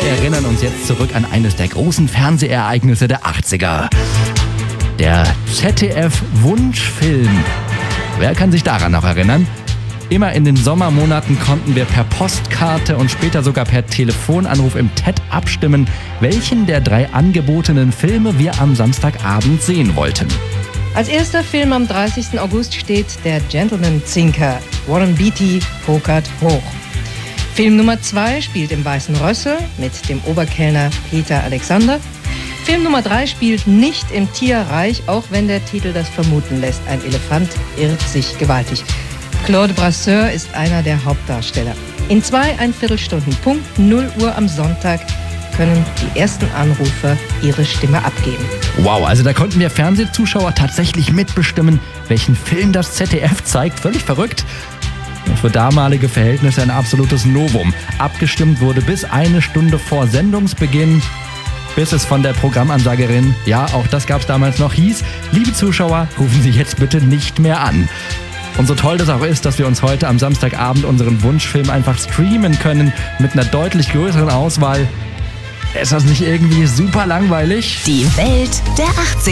erinnern uns jetzt zurück an eines der großen Fernsehereignisse der 80er. Der ZDF-Wunschfilm. Wer kann sich daran noch erinnern? Immer in den Sommermonaten konnten wir per Postkarte und später sogar per Telefonanruf im TED abstimmen, welchen der 3 angebotenen Filme wir am Samstagabend sehen wollten. Als erster Film am 30. August steht Der Gentleman-Zinker. Warren Beatty pokert hoch. Film Nummer 2 spielt im Weißen Rössel mit dem Oberkellner Peter Alexander. Film Nummer 3 spielt nicht im Tierreich, auch wenn der Titel das vermuten lässt. Ein Elefant irrt sich gewaltig. Claude Brasseur ist einer der Hauptdarsteller. In 2,25 Stunden, Punkt 0 Uhr am Sonntag, können die ersten Anrufer ihre Stimme abgeben. Wow, also da konnten wir Fernsehzuschauer tatsächlich mitbestimmen, welchen Film das ZDF zeigt. Völlig verrückt. Für damalige Verhältnisse ein absolutes Novum. Abgestimmt wurde bis 1 Stunde vor Sendungsbeginn, bis es von der Programmansagerin, ja, auch das gab es damals noch, hieß: Liebe Zuschauer, rufen Sie jetzt bitte nicht mehr an. Und so toll das auch ist, dass wir uns heute am Samstagabend unseren Wunschfilm einfach streamen können mit einer deutlich größeren Auswahl. Ist das nicht irgendwie super langweilig? Die Welt der 80er.